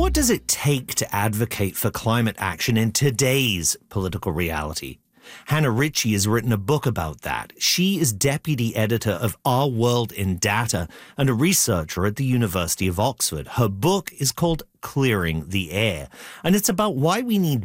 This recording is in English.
what does it take to advocate for climate action in today's political reality? Hannah Ritchie has written a book about that. She is deputy editor of Our World in Data and a researcher at the University of Oxford. Her book is called Clearing the Air, and it's about why we need